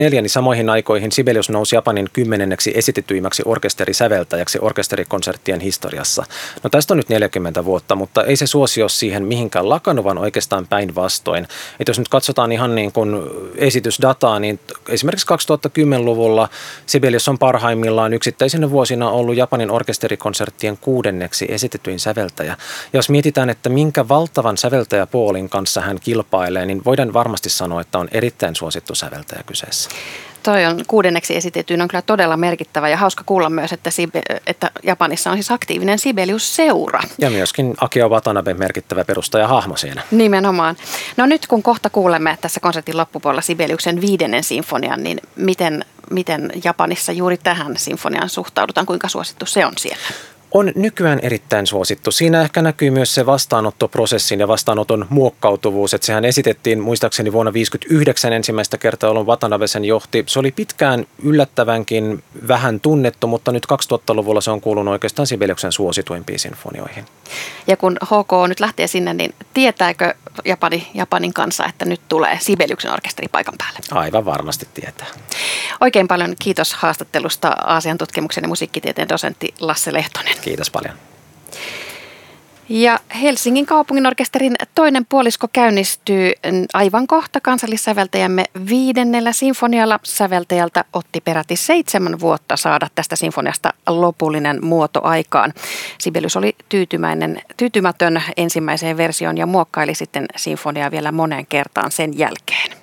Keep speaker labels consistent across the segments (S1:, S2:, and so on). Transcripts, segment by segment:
S1: niin samoihin aikoihin Sibelius nousi Japanin 10. esitetyimmäksi orkesterisäveltäjäksi orkesterikonserttien historiassa. No tästä on nyt 40 vuotta, mutta ei se suosio siihen mihinkään lakannut, vaan oikeastaan päinvastoin. Että jos nyt katsotaan ihan niin kuin esitysdataa, niin esimerkiksi 2010-luvulla Sibelius on parhaimmillaan yksittäisinä vuosina ollut Japanin orkesterikonserttien 6. esitetyin säveltäjä. Ja jos mietitään, että minkä valtavan säveltäjäpoolin kanssa hän kilpailee, niin voidaan varmasti sanoa, että on erittäin suosittu säveltäjä kyseessä.
S2: Toi on 6. esitetyin, on kyllä todella merkittävä ja hauska kuulla myös, että Japanissa on siis aktiivinen Sibelius-seura.
S1: Ja myöskin Akio Watanabe merkittävä perustajahahmo siinä.
S2: Nimenomaan. No nyt kun kohta kuulemme tässä konsertin loppupuolella Sibeliuksen 5. sinfonian, niin miten Japanissa juuri tähän sinfoniaan suhtaudutaan, kuinka suosittu se on siellä?
S1: On nykyään erittäin suosittu. Siinä ehkä näkyy myös se vastaanottoprosessin ja vastaanoton muokkautuvuus. Että sehän esitettiin muistaakseni vuonna 1959 ensimmäistä kertaa, jolloin Watanabe sen johti. Se oli pitkään yllättävänkin vähän tunnettu, mutta nyt 2000-luvulla se on kuulunut oikeastaan Sibeliuksen suosituimpiin sinfonioihin.
S2: Ja kun HK nyt lähtee sinne, niin tietääkö Japanin kanssa, että nyt tulee Sibeliuksen orkesteri paikan päälle?
S1: Aivan varmasti tietää.
S2: Oikein paljon kiitos haastattelusta Aasian tutkimuksen ja musiikkitieteen dosentti Lasse Lehtonen.
S1: Kiitos paljon.
S2: Ja Helsingin kaupunginorkesterin toinen puolisko käynnistyy aivan kohta. Kansallissäveltäjämme 5. sinfonialla säveltäjältä otti peräti 7 vuotta saada tästä sinfoniasta lopullinen muoto aikaan. Sibelius oli tyytymätön ensimmäiseen versioon ja muokkaili sitten sinfoniaa vielä moneen kertaan sen jälkeen.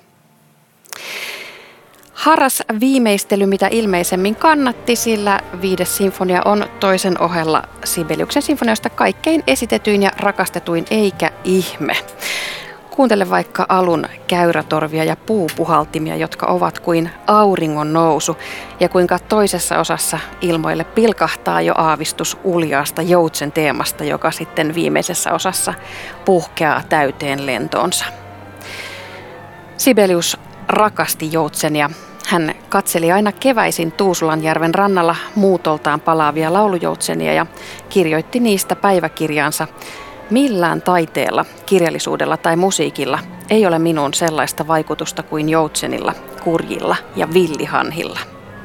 S2: Harras viimeistely mitä ilmeisemmin kannatti, sillä 5. sinfonia on toisen ohella Sibeliuksen sinfonioista kaikkein esitetyin ja rakastetuin, eikä ihme. Kuuntele vaikka alun käyrätorvia ja puupuhaltimia, jotka ovat kuin auringon nousu, ja kuinka toisessa osassa ilmoille pilkahtaa jo aavistus uljaasta joutsen teemasta, joka sitten viimeisessä osassa puhkeaa täyteen lentoonsa. Sibelius rakasti joutsenia. Hän katseli aina keväisin Tuusulanjärven rannalla muutoltaan palaavia laulujoutsenia ja kirjoitti niistä päiväkirjaansa. Millään taiteella, kirjallisuudella tai musiikilla ei ole minuun sellaista vaikutusta kuin joutsenilla, kurjilla ja villihanhilla.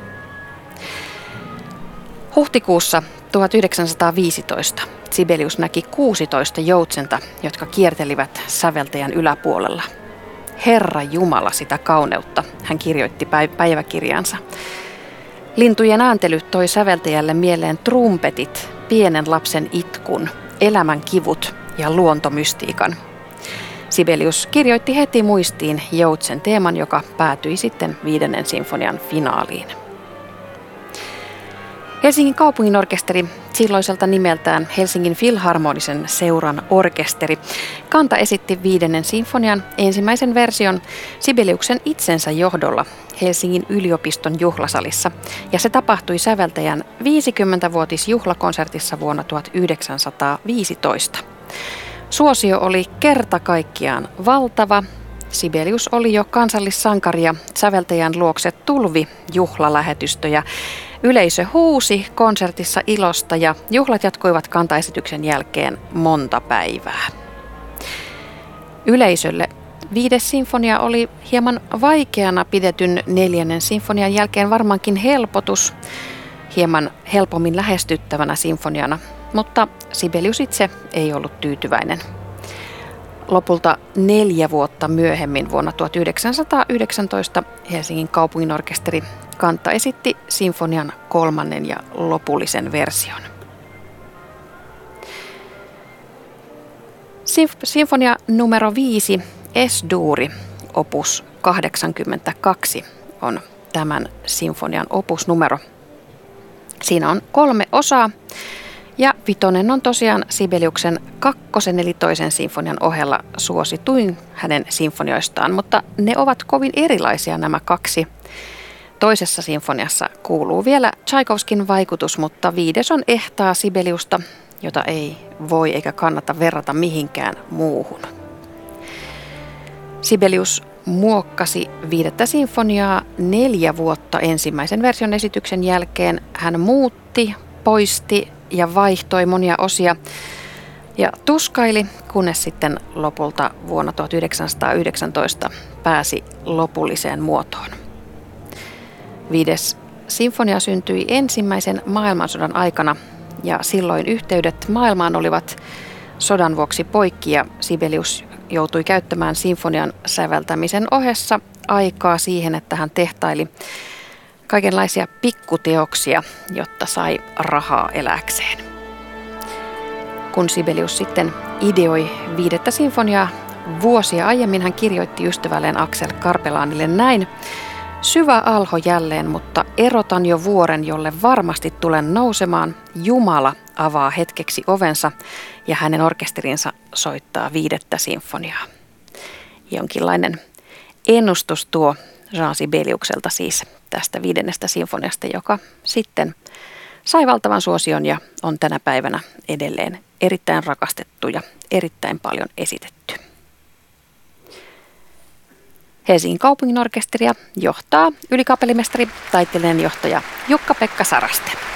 S2: Huhtikuussa 1915 Sibelius näki 16 joutsenta, jotka kiertelivät säveltäjän yläpuolella. Herra Jumala sitä kauneutta, hän kirjoitti päiväkirjaansa. Lintujen ääntely toi säveltäjälle mieleen trumpetit, pienen lapsen itkun, elämän kivut ja luontomystiikan. Sibelius kirjoitti heti muistiin joutsen teeman, joka päätyi sitten 5. sinfonian finaaliin. Helsingin kaupunginorkesteri, silloiselta nimeltään Helsingin Filharmonisen seuran orkesteri, Kanta esitti 5. sinfonian ensimmäisen version Sibeliuksen itsensä johdolla Helsingin yliopiston juhlasalissa, ja se tapahtui säveltäjän 50-vuotisjuhlakonsertissa vuonna 1915. Suosio oli kerta kaikkiaan valtava. Sibelius oli jo kansallissankari ja säveltäjän luokse tulvi juhlalähetystöjä. Yleisö huusi konsertissa ilosta ja juhlat jatkuivat kantaesityksen jälkeen monta päivää. Yleisölle 5. sinfonia oli hieman vaikeana pidetyn 4. sinfonian jälkeen varmaankin helpotus, hieman helpommin lähestyttävänä sinfoniana, mutta Sibelius itse ei ollut tyytyväinen. Lopulta 4 vuotta myöhemmin vuonna 1919 Helsingin kaupunginorkesteri Kanta esitti sinfonian 3. ja lopullisen version. Sinfonia numero 5, Es-duuri, opus 82, on tämän sinfonian opusnumero. Siinä on 3 osaa. Ja 5. on tosiaan Sibeliuksen 2. eli 2. sinfonian ohella suosituin hänen sinfonioistaan, mutta ne ovat kovin erilaisia nämä 2. Toisessa sinfoniassa kuuluu vielä Tchaikovskin vaikutus, mutta 5. on ehtaa Sibeliusta, jota ei voi eikä kannata verrata mihinkään muuhun. Sibelius muokkasi 5. sinfoniaa 4 vuotta ensimmäisen version esityksen jälkeen. Hän muutti, poisti ja vaihtoi monia osia ja tuskaili, kunnes sitten lopulta vuonna 1919 pääsi lopulliseen muotoon. 5. sinfonia syntyi ensimmäisen maailmansodan aikana ja silloin yhteydet maailmaan olivat sodan vuoksi poikki ja Sibelius joutui käyttämään sinfonian säveltämisen ohessa aikaa siihen, että hän tehtaili kaikenlaisia pikkuteoksia, jotta sai rahaa eläkseen. Kun Sibelius sitten ideoi 5. sinfoniaa vuosia aiemmin, hän kirjoitti ystävälleen Axel Karpelanille näin: "Syvä alho jälleen, mutta erotan jo vuoren, jolle varmasti tulen nousemaan. Jumala avaa hetkeksi ovensa ja hänen orkesterinsa soittaa 5. sinfoniaa." Jonkinlainen ennustus tuo Jean Sibeliukselta siis tästä 5. sinfoniasta, joka sitten sai valtavan suosion ja on tänä päivänä edelleen erittäin rakastettu ja erittäin paljon esitetty. Helsingin kaupunginorkesteria johtaa ylikapellimestari, taiteellinen johtaja Jukka-Pekka Saraste.